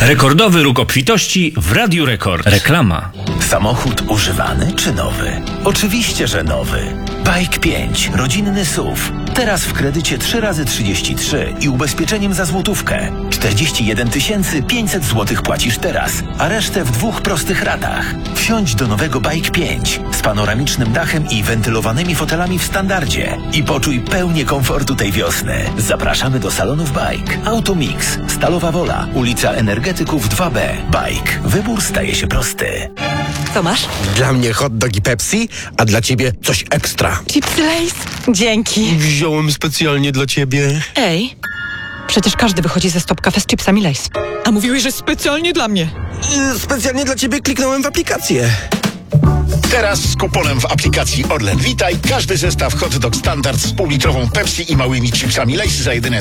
Rekordowy róg obfitości w Radiu Rekord. Reklama. Samochód używany czy nowy? Oczywiście, że nowy. Bike 5, rodzinny SUV. Teraz w kredycie 3x33 i ubezpieczeniem za złotówkę. 41 500 zł płacisz teraz, a resztę w 2 prostych ratach. Wsiądź do nowego Bike 5 z panoramicznym dachem i wentylowanymi fotelami w standardzie i poczuj pełnię komfortu tej wiosny. Zapraszamy do salonów Bike. Automix, Stalowa Wola, ulica Energetyków 2B. Bike. Wybór staje się prosty. Co masz? Dla mnie hot dog i Pepsi, a dla ciebie coś ekstra. Chipsy Lay's? Dzięki. Wziąłem specjalnie dla ciebie. Ej, przecież każdy wychodzi ze Stop Cafe z chipsami Lay's. A mówiłeś, że specjalnie dla mnie. Specjalnie dla ciebie kliknąłem w aplikację. Teraz z kuponem w aplikacji Orlen Witaj każdy zestaw hot dog standard z półlitrową Pepsi i małymi chipsami Lay's za jedyne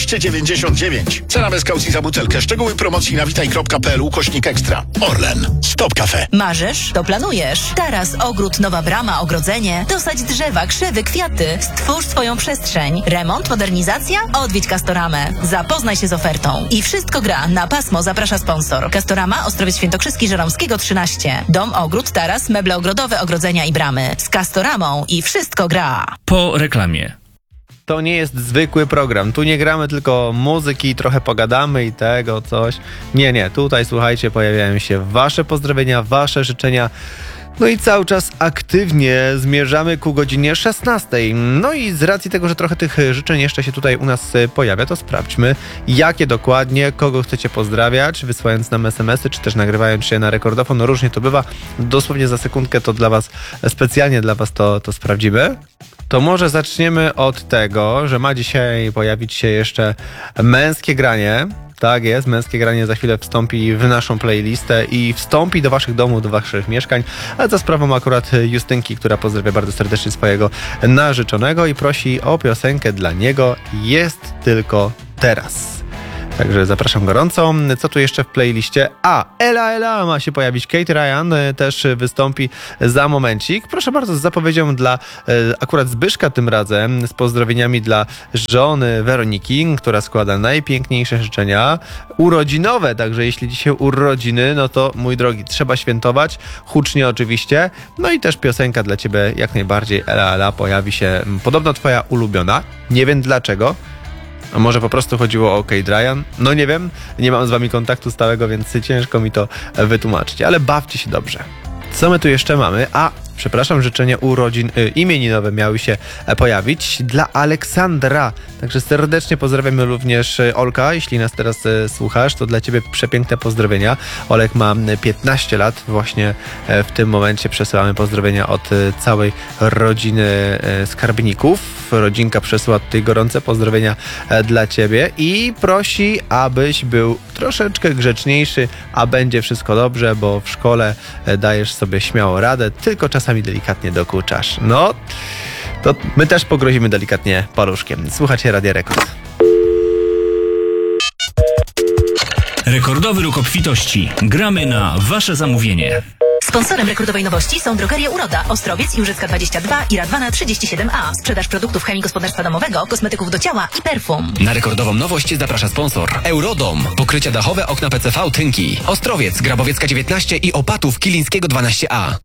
13,99. Cena bez kaucji za butelkę. Szczegóły promocji na witaj.pl/ekstra. Orlen. Stop Cafe. Marzysz? To planujesz. Teraz ogród, nowa brama, ogrodzenie. Dosadź drzewa, krzewy, kwiaty. Stwórz swoją przestrzeń. Remont, modernizacja? Odwiedź Castoramę. Zapoznaj się z ofertą. I wszystko gra. Na pasmo zaprasza sponsor. Castorama, Ostrowiec Świętokrzyski, Żeromskiego 13. Dom, ogród, taras, meble ogrodowe, ogrodzenia i bramy. Z Castoramą i wszystko gra. Po reklamie. To nie jest zwykły program. Tu nie gramy tylko muzyki, trochę pogadamy i tego coś. Nie. Tutaj, słuchajcie, pojawiają się wasze pozdrowienia, wasze życzenia. No i cały czas aktywnie zmierzamy ku godzinie 16. No i z racji tego, że trochę tych życzeń jeszcze się tutaj u nas pojawia, to sprawdźmy, jakie dokładnie, kogo chcecie pozdrawiać, wysyłając nam SMS-y, czy też nagrywając się na rekordofon. No różnie to bywa. Dosłownie za sekundkę to dla was, specjalnie dla was to sprawdzimy. To może zaczniemy od tego, że ma dzisiaj pojawić się jeszcze męskie granie. Tak jest, męskie granie za chwilę wstąpi w naszą playlistę i wstąpi do waszych domów, do waszych mieszkań, ale za sprawą akurat Justynki, która pozdrawia bardzo serdecznie swojego narzeczonego i prosi o piosenkę dla niego Jest tylko teraz. Także zapraszam gorąco. Co tu jeszcze w playliście? Ela ma się pojawić. Kate Ryan też wystąpi za momencik. Proszę bardzo, z zapowiedzią dla akurat Zbyszka tym razem, z pozdrowieniami dla żony Weroniki, która składa najpiękniejsze życzenia urodzinowe. Także jeśli dzisiaj urodziny, no to mój drogi, trzeba świętować. Hucznie oczywiście. No i też piosenka dla ciebie jak najbardziej. Ela pojawi się. Podobno twoja ulubiona. Nie wiem dlaczego. A może po prostu chodziło o Kate Ryan? No nie wiem, nie mam z wami kontaktu stałego, więc ciężko mi to wytłumaczyć, ale bawcie się dobrze. Co my tu jeszcze mamy? Przepraszam, życzenia urodzin imieninowe miały się pojawić dla Aleksandra. Także serdecznie pozdrawiamy również Olka. Jeśli nas teraz słuchasz, to dla ciebie przepiękne pozdrowienia. Olek ma 15 lat. Właśnie w tym momencie przesyłamy pozdrowienia od całej rodziny skarbników. Rodzinka przesyła tutaj gorące pozdrowienia dla ciebie i prosi, abyś był troszeczkę grzeczniejszy, a będzie wszystko dobrze, bo w szkole dajesz sobie śmiało radę, tylko czasami delikatnie dokuczasz. No, to my też pogrozimy delikatnie paluszkiem. Słuchajcie Radia Rekord. Rekordowy róg obfitości. Gramy na wasze zamówienie. Sponsorem rekordowej nowości są Drogeria Uroda, Ostrowiec, Jurzycka 22 i Radwana 37A. Sprzedaż produktów chemii gospodarstwa domowego, kosmetyków do ciała i perfum. Na rekordową nowość zaprasza sponsor. Eurodom. Pokrycia dachowe, okna PCV, tynki. Ostrowiec, Grabowiecka 19 i Opatów, Kilińskiego 12A.